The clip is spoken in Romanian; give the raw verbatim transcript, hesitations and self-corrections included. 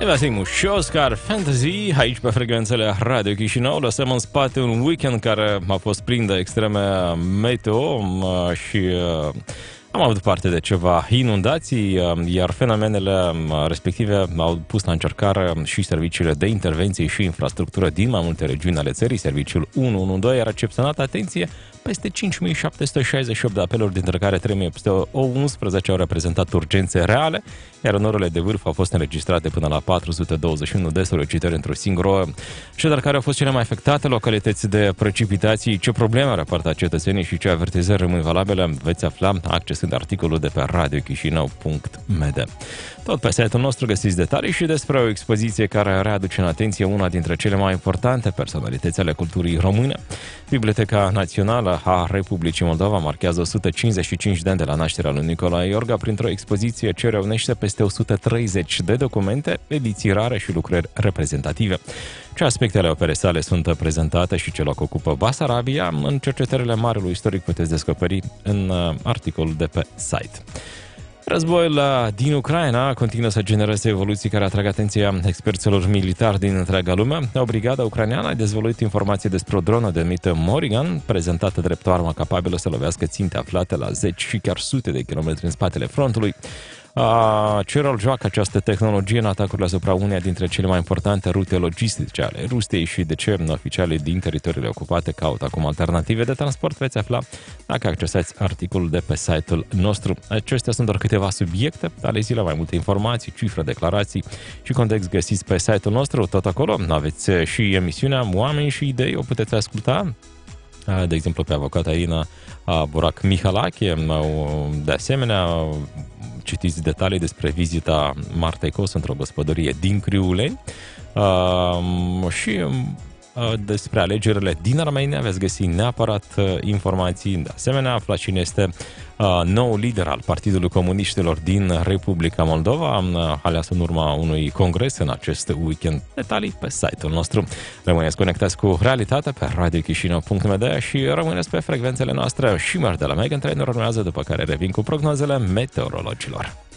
Evasim și Oscar Fantasy aici pe frecvențele Radio Chișinău. Lăsăm în spate un weekend care a fost plin de extreme meteo și am avut parte de ceva inundații, iar fenomenele respective au pus la încercare și serviciile de intervenție și infrastructură din mai multe regiuni ale țării. Serviciul unu unu doi a recepționat, atenție, peste cinci mii șapte sute șaizeci și opt de apeluri, dintre care trei mii unsprezece au reprezentat urgențe reale, iar în orele de vârf au fost înregistrate până la patru sute douăzeci și unu de solicitări într-o singură oră. Cele care au fost cele mai afectate localități de precipitații, ce probleme raportă cetățenii și ce avertizări rămân valabile, veți afla accesând articolul de pe radio chișinău punct m d. Tot pe site-ul nostru găsiți detalii și despre o expoziție care readuce în atenție una dintre cele mai importante personalități ale culturii române. Biblioteca Națională a Republicii Moldova marchează o sută cincizeci și cinci de ani de la nașterea lui Nicolae Iorga printr-o expoziție ce reunește peste o sută treizeci de documente, ediții rare și lucrări reprezentative. Ce aspecte ale operei sale sunt prezentate și ce loc ocupă Basarabia, în cercetările Marelui Istoric puteți descoperi în articolul de pe site. Războiul din Ucraina continuă să genereze evoluții care atrag atenția experților militari din întreaga lume. O brigadă ucraineană a dezvăluit informații despre o dronă denumită Morrigan, prezentată drept o armă capabilă să lovească ținte aflate la zeci și chiar sute de kilometri în spatele frontului. Ce rol joacă această tehnologie în atacurile asupra uneia dintre cele mai importante rute logistice ale Rusiei și de ce oficialii din teritoriile ocupate caută acum alternative de transport, veți afla dacă accesați articolul de pe site-ul nostru. Acestea sunt doar câteva subiecte ale zilei, mai multe informații, cifre, declarații și context găsiți pe site-ul nostru. Tot acolo aveți și emisiunea Oameni și Idei, o puteți asculta, de exemplu pe avocata Irina Burac Mihalache. De asemenea, citiți detalii despre vizita Martei Cos într-o gospodărie din Criuleni uh, și uh, despre alegerile din Armenia veți găsi neapărat uh, informații. De asemenea, aflați cine este uh, nou lider al Partidului Comuniștilor din Republica Moldova, uh, aleas în urma unui congres în acest weekend. Detalii pe site-ul nostru. Rămâneți conectați cu realitatea pe radio chișinău punct m d și rămâneți pe frecvențele noastre și mari de la Megan Trainer urmează, după care revin cu prognozele meteorologilor.